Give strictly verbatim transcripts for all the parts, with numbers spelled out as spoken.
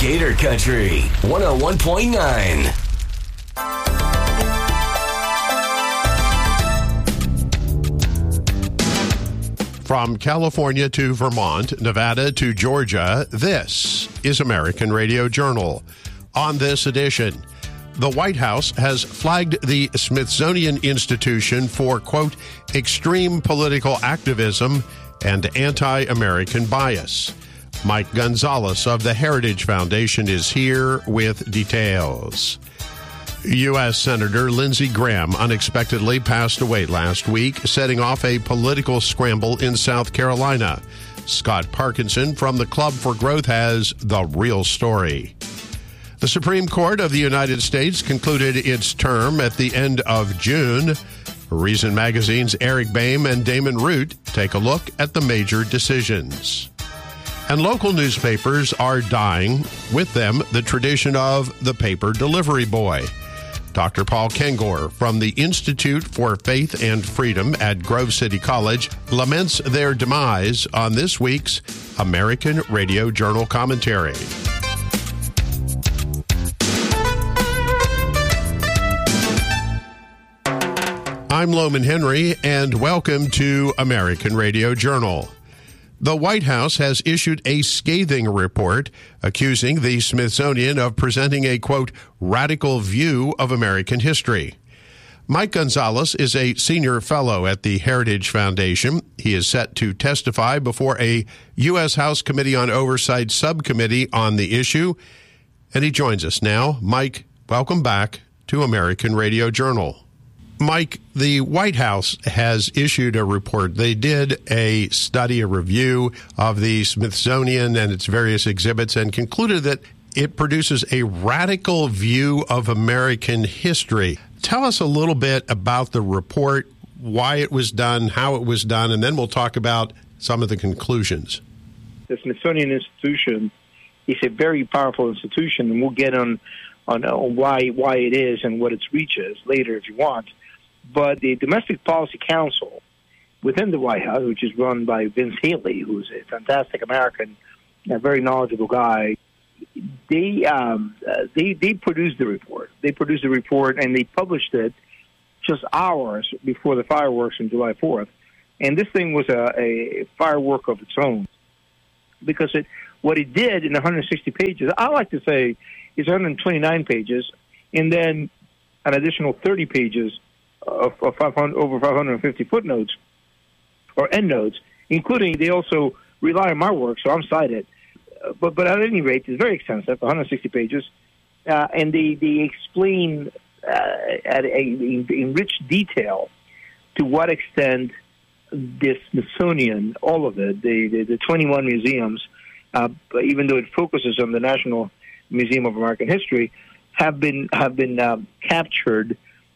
Gator Country one oh one point nine. From California to Vermont, Nevada to Georgia, this is American Radio Journal. On this edition, the White House has flagged the Smithsonian Institution for, quote, extreme political activism and anti-American bias. Mike Gonzalez of the Heritage Foundation is here with details. U S. Senator Lindsey Graham unexpectedly passed away last week, setting off a political scramble in South Carolina. Scott Parkinson from the Club for Growth has the real story. The Supreme Court of the United States concluded its term at the end of June. Reason Magazine's Eric Boehm and Damon Root take a look at the major decisions. And local newspapers are dying, with them the tradition of the paper delivery boy. Doctor Paul Kengor from the Institute for Faith and Freedom at Grove City College laments their demise on this week's American Radio Journal commentary. I'm Loman Henry, and welcome to American Radio Journal. The White House has issued a scathing report accusing the Smithsonian of presenting a, quote, radical view of American history. Mike Gonzalez is a senior fellow at the Heritage Foundation. He is set to testify before a U S. House Committee on Oversight subcommittee on the issue, and he joins us now. Mike, welcome back to American Radio Journal. Mike, the White House has issued a report. They did a study, a review of the Smithsonian and its various exhibits and concluded that it produces a radical view of American history. Tell us a little bit about the report, why it was done, how it was done, and then we'll talk about some of the conclusions. The Smithsonian Institution is a very powerful institution, and we'll get on, on, on why, why it is and what its reach is later if you want. But the Domestic Policy Council within the White House, which is run by Vince Haley, who's a fantastic American, a very knowledgeable guy, they um, uh, they they produced the report. They produced the report and they published it just hours before the fireworks on July fourth. And this thing was a, a firework of its own because it what it did in one hundred sixty pages, I like to say, is one hundred twenty-nine pages, and then an additional thirty pages of, of five hundred, over five hundred fifty footnotes or endnotes, including they also rely on my work, so I'm cited. Uh, but but at any rate, it's very extensive, one hundred sixty pages, uh, and they, they explain uh, at a, in, in rich detail to what extent the Smithsonian, all of it, the, the, the twenty-one museums, uh, even though it focuses on the National Museum of American History, have been have been uh, captured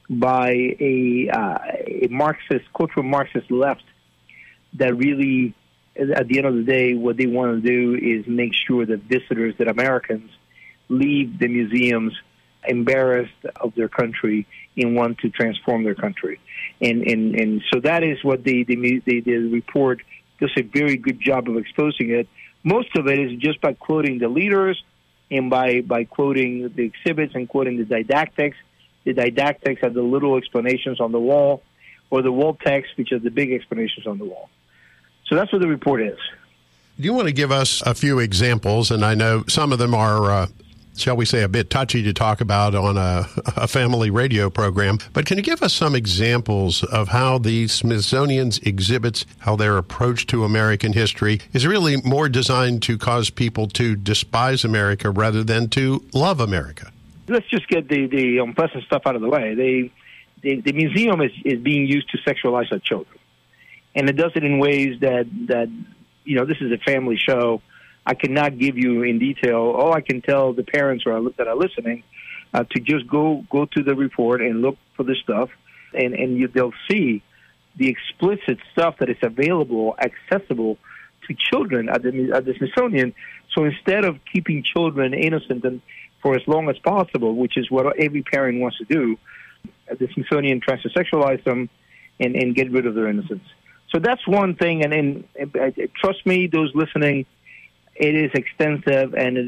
by a, uh, a Marxist, cultural Marxist left that really, at the end of the day, what they want to do is make sure that visitors, that Americans, leave the museums embarrassed of their country and want to transform their country. And and, and so that is what the, the, the, the report does a very good job of exposing it. Most of it is just by quoting the leaders and by, by quoting the exhibits and quoting the didactics. The didactics are the little explanations on the wall, or the wall text, which are the big explanations on the wall. So that's what the report is. Do you want to give us a few examples? And I know some of them are, uh, shall we say, a bit touchy to talk about on a, a family radio program. But can you give us some examples of how the Smithsonian's exhibits, how their approach to American history is really more designed to cause people to despise America rather than to love America? Let's just get the, the unpleasant stuff out of the way. They, the, the museum is, is being used to sexualize our children. And it does it in ways that, that, you know, this is a family show. I cannot give you in detail. All I can tell the parents who are, that are listening uh, to just go go to the report and look for the stuff, and, and you, they'll see the explicit stuff that is available, accessible to children at the, at the Smithsonian. So instead of keeping children innocent and for as long as possible, which is what every parent wants to do, the Smithsonian tries to sexualize them and, and get rid of their innocence. So that's one thing, and, and, and trust me, those listening, it is extensive and it is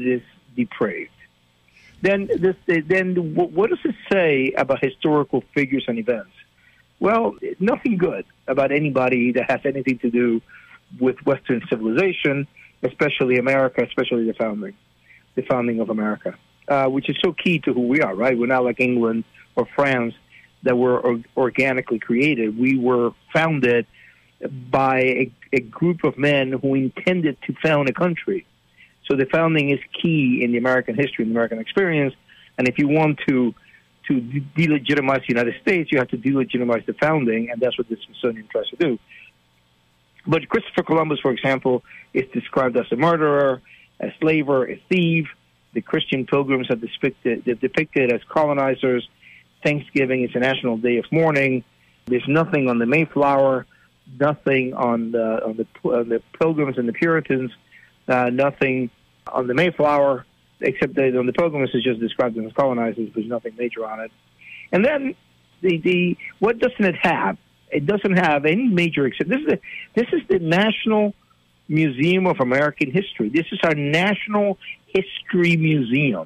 depraved. Then, this, then what does it say about historical figures and events? Well, nothing good about anybody that has anything to do with Western civilization, especially America, especially the founding, the founding of America, uh, which is so key to who we are, right? We're not like England or France that were or- organically created. We were founded by a, a group of men who intended to found a country. So the founding is key in the American history, in the American experience. And if you want to to delegitimize the United States, you have to delegitimize the founding, and that's what the Smithsonian tries to do. But Christopher Columbus, for example, is described as a murderer, a slaver, a thief. The Christian pilgrims are depicted, they're depicted as colonizers. Thanksgiving is a national day of mourning. There's nothing on the Mayflower, nothing on the on the, on the Pilgrims and the Puritans, uh, nothing on the Mayflower, except that on the Pilgrims is just described as colonizers. There's nothing major on it. And then the the what doesn't it have? It doesn't have any major except this is a, this is the National Museum of American History. This is our National History Museum.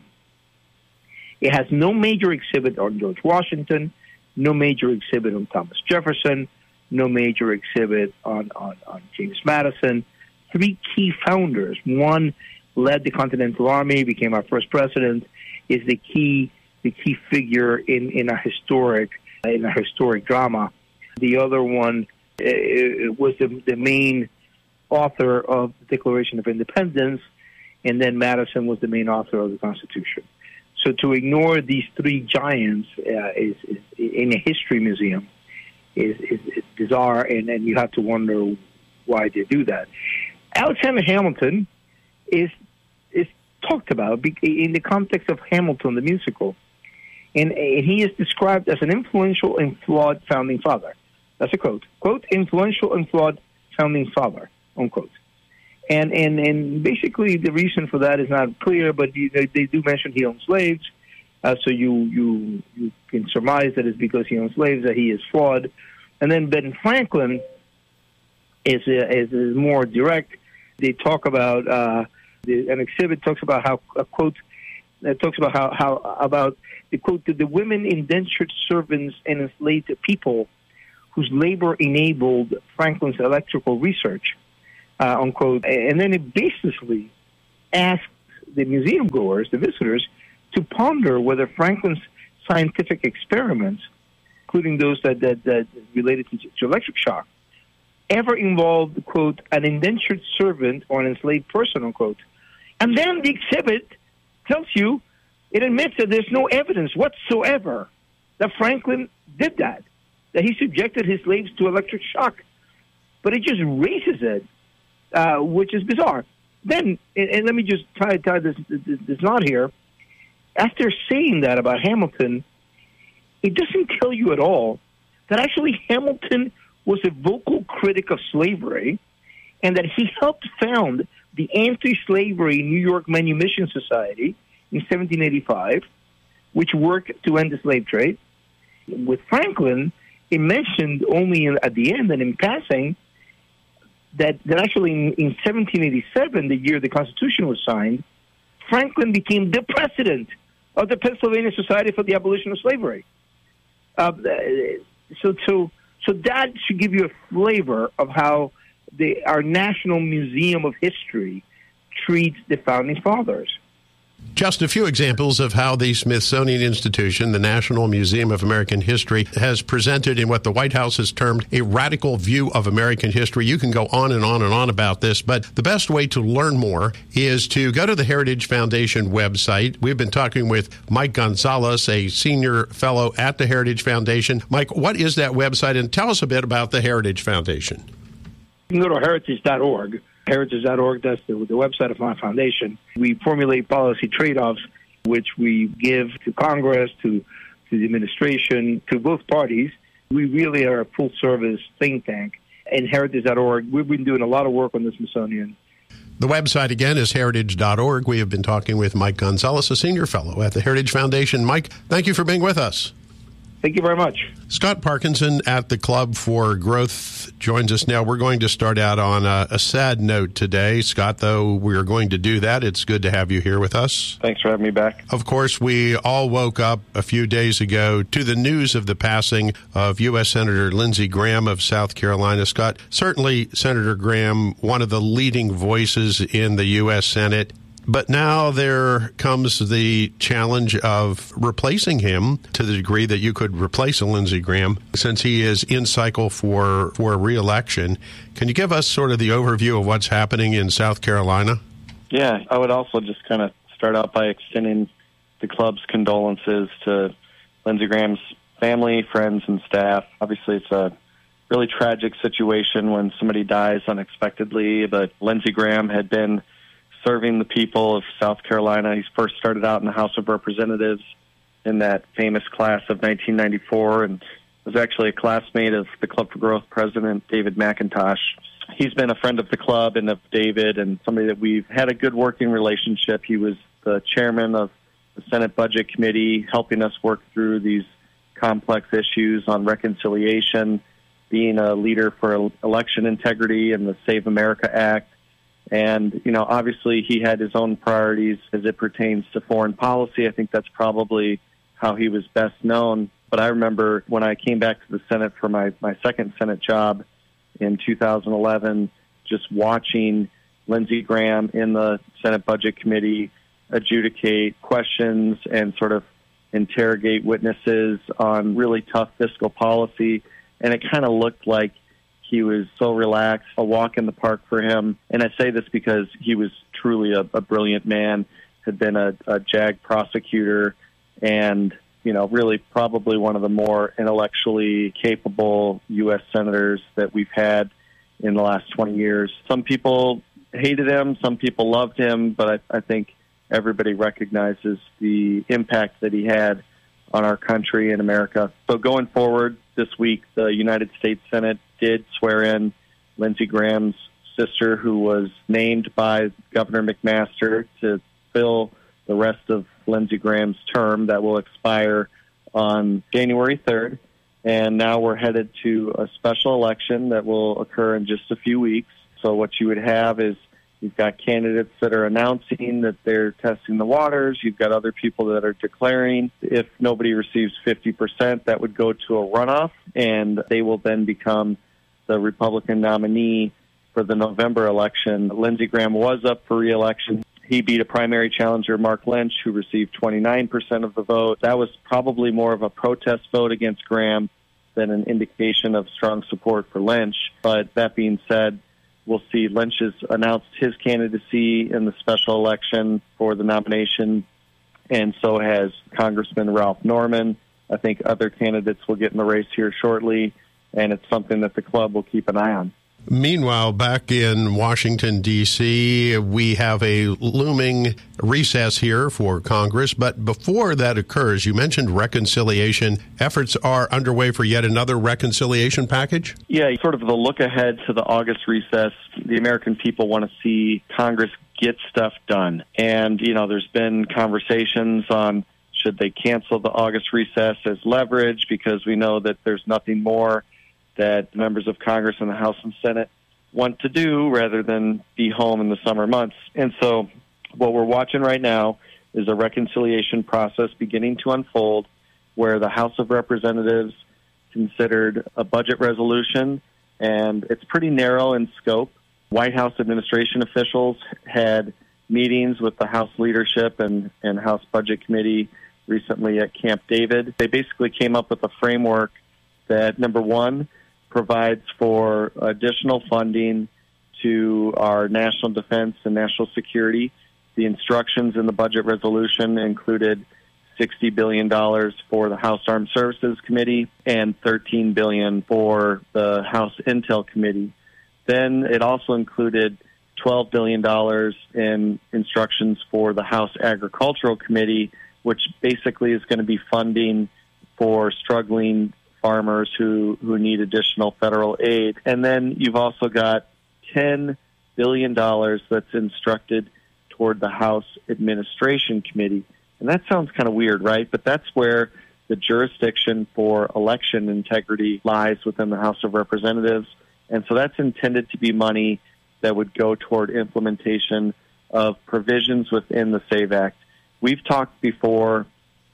It has no major exhibit on George Washington, no major exhibit on Thomas Jefferson, no major exhibit on, on, on James Madison. Three key founders. One led the Continental Army, became our first president, is the key the key figure in, in a historic in a historic drama. The other one uh, was the, the main author of the Declaration of Independence, and then Madison was the main author of the Constitution. So to ignore these three giants uh, is, is in a history museum is, is, is bizarre, and, and you have to wonder why they do that. Alexander Hamilton is is talked about in the context of Hamilton the musical, and, and he is described as an influential and flawed founding father. That's a quote. Quote, influential and flawed founding father, unquote. And, and and basically the reason for that is not clear, but they, they do mention he owned slaves. Uh, so you, you you can surmise that it's because he owned slaves that he is flawed. And then Ben Franklin is, uh, is, is more direct. They talk about, uh, the, an exhibit talks about how, a quote, that talks about how, how about, the quote, the women indentured servants and enslaved people whose labor enabled Franklin's electrical research. Uh, unquote, and then it basically asked the museum goers, the visitors, to ponder whether Franklin's scientific experiments, including those that, that, that related to, to electric shock, ever involved, quote, an indentured servant or an enslaved person, unquote. And then the exhibit tells you, it admits that there's no evidence whatsoever that Franklin did that, that he subjected his slaves to electric shock. But it just raises it. Uh, which is bizarre. Then, and, and let me just tie, tie this, this, this knot here. After saying that about Hamilton, it doesn't tell you at all that actually Hamilton was a vocal critic of slavery and that he helped found the Anti-Slavery New York Manumission Society in seventeen eighty-five, which worked to end the slave trade. With Franklin, it mentioned only in, at the end and in passing That, that actually in, in seventeen eighty-seven, the year the Constitution was signed, Franklin became the president of the Pennsylvania Society for the Abolition of Slavery. Uh, so, so, so that should give you a flavor of how the, our National Museum of History treats the Founding Fathers. Just a few examples of how the Smithsonian Institution, the National Museum of American History, has presented in what the White House has termed a radical view of American history. You can go on and on and on about this, but the best way to learn more is to go to the Heritage Foundation website. We've been talking with Mike Gonzalez, a senior fellow at the Heritage Foundation. Mike, what is that website? And tell us a bit about the Heritage Foundation. You can go to heritage dot org. heritage dot org, that's the, the website of my foundation. We formulate policy trade-offs, which we give to Congress, to, to the administration, to both parties. We really are a full-service think tank. And heritage dot org, we've been doing a lot of work on the Smithsonian. The website, again, is heritage dot org. We have been talking with Mike Gonzalez, a senior fellow at the Heritage Foundation. Mike, thank you for being with us. Thank you very much. Scott Parkinson at the Club for Growth joins us now. We're going to start out on a, a sad note today. Scott, though we are going to do that, it's good to have you here with us. Thanks for having me back. Of course, we all woke up a few days ago to the news of the passing of U S Senator Lindsey Graham of South Carolina. Scott, certainly Senator Graham, one of the leading voices in the U S Senate. But now there comes the challenge of replacing him to the degree that you could replace a Lindsey Graham since he is in cycle for, for re-election. Can you give us sort of the overview of what's happening in South Carolina? Yeah, I would also just kind of start out by extending the club's condolences to Lindsey Graham's family, friends, and staff. Obviously, it's a really tragic situation when somebody dies unexpectedly, but Lindsey Graham had been serving the people of South Carolina. He first started out in the House of Representatives in that famous class of nineteen ninety-four and was actually a classmate of the Club for Growth president, David McIntosh. He's been a friend of the club and of David and somebody that we've had a good working relationship. He was the chairman of the Senate Budget Committee, helping us work through these complex issues on reconciliation, being a leader for election integrity and the Save America Act. And, you know, obviously he had his own priorities as it pertains to foreign policy. I think that's probably how he was best known. But I remember when I came back to the Senate for my, my second Senate job in two thousand eleven, just watching Lindsey Graham in the Senate Budget Committee adjudicate questions and sort of interrogate witnesses on really tough fiscal policy. And it kind of looked like he was so relaxed, a walk in the park for him. And I say this because he was truly a, a brilliant man, had been a, a JAG prosecutor, and, you know, really probably one of the more intellectually capable U S senators that we've had in the last twenty years. Some people hated him, some people loved him, but I, I think everybody recognizes the impact that he had on our country and America. So going forward this week, the United States Senate did swear in Lindsey Graham's sister, who was named by Governor McMaster to fill the rest of Lindsey Graham's term that will expire on January third. And now we're headed to a special election that will occur in just a few weeks. So what you would have is you've got candidates that are announcing that they're testing the waters. You've got other people that are declaring. If nobody receives fifty percent, that would go to a runoff, and they will then become the Republican nominee for the November election. Lindsey Graham was up for re-election. He beat a primary challenger, Mark Lynch, who received twenty-nine percent of the vote. That was probably more of a protest vote against Graham than an indication of strong support for Lynch. But that being said, we'll see. Lynch has announced his candidacy in the special election for the nomination, and so has Congressman Ralph Norman. I think other candidates will get in the race here shortly, and it's something that the club will keep an eye on. Meanwhile, back in Washington, D C, we have a looming recess here for Congress. But before that occurs, you mentioned reconciliation. Efforts are underway for yet another reconciliation package? Yeah, sort of the look ahead to the August recess. The American people want to see Congress get stuff done. And, you know, there's been conversations on should they cancel the August recess as leverage, because we know that there's nothing more that members of Congress in the House and Senate want to do rather than be home in the summer months. And so what we're watching right now is a reconciliation process beginning to unfold where the House of Representatives considered a budget resolution, and it's pretty narrow in scope. White House administration officials had meetings with the House leadership and, and House Budget Committee recently at Camp David. They basically came up with a framework that, number one, provides for additional funding to our national defense and national security. The instructions in the budget resolution included sixty billion dollars for the House Armed Services Committee and thirteen billion dollars for the House Intel Committee. Then it also included twelve billion dollars in instructions for the House Agricultural Committee, which basically is going to be funding for struggling farmers who, who need additional federal aid. And then you've also got ten billion dollars that's instructed toward the House Administration Committee. And that sounds kind of weird, right? But that's where the jurisdiction for election integrity lies within the House of Representatives. And so that's intended to be money that would go toward implementation of provisions within the SAVE Act. We've talked before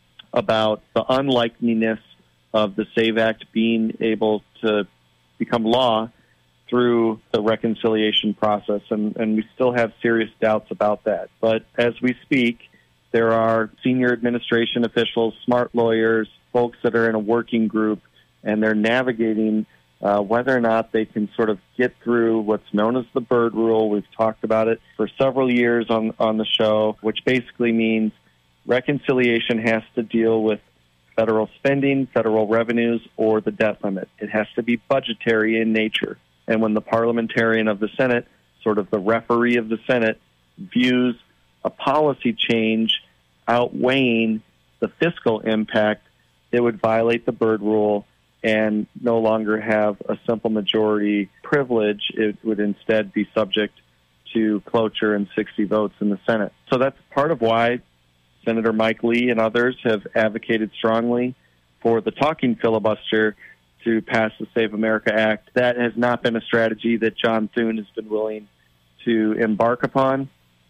about the unlikeliness of the SAVE Act being able to become law through the reconciliation process, and, and we still have serious doubts about that. But as we speak, there are senior administration officials, smart lawyers, folks that are in a working group, and they're navigating uh, whether or not they can sort of get through what's known as the Byrd Rule. We've talked about it for several years on, on the show, which basically means reconciliation has to deal with federal spending, federal revenues, or the debt limit. It has to be budgetary in nature. And when the parliamentarian of the Senate, sort of the referee of the Senate, views a policy change outweighing the fiscal impact, it would violate the Byrd Rule and no longer have a simple majority privilege. It would instead be subject to cloture and sixty votes in the Senate. So that's part of why Senator Mike Lee and others have advocated strongly for the talking filibuster to pass the Save America Act. That has not been a strategy that John Thune has been willing to embark upon.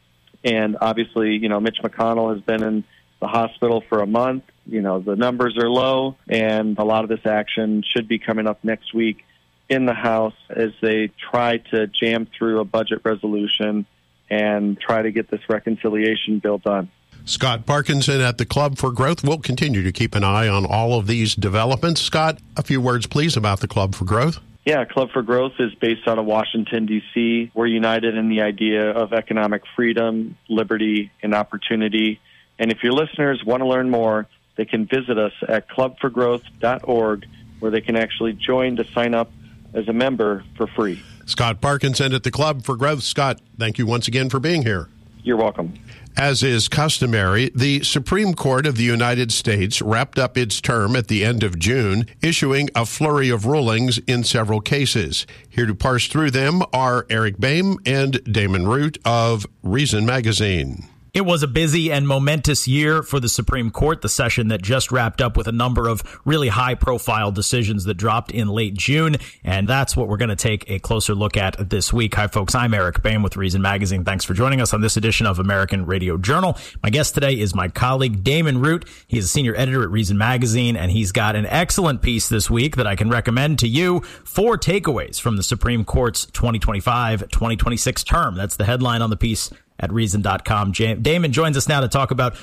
And obviously, you know, Mitch McConnell has been in the hospital for a month. You know, the numbers are low, and a lot of this action should be coming up next week in the House as they try to jam through a budget resolution and try to get this reconciliation bill done. Scott Parkinson at the Club for Growth. We'll continue to keep an eye on all of these developments. Scott, a few words, please, about the Club for Growth. Yeah, Club for Growth is based out of Washington, D C We're united in the idea of economic freedom, liberty, and opportunity. And if your listeners want to learn more, they can visit us at club for growth dot org, where they can actually join to sign up as a member for free. Scott Parkinson at the Club for Growth. Scott, thank you once again for being here. You're welcome. As is customary, the Supreme Court of the United States wrapped up its term at the end of June, issuing a flurry of rulings in several cases. Here to parse through them are Eric Boehm and Damon Root of Reason Magazine. It was a busy and momentous year for the Supreme Court, the session that just wrapped up with a number of really high-profile decisions that dropped in late June, and that's what we're going to take a closer look at this week. Hi, folks. I'm Eric Boehm with Reason Magazine. Thanks for joining us on this edition of American Radio Journal. My guest today is my colleague, Damon Root. He is a senior editor at Reason Magazine, and he's got an excellent piece this week that I can recommend to you. Four takeaways from the Supreme Court's twenty twenty-five twenty twenty-six term. That's the headline on the piece at reason dot com. Damon joins us now to talk about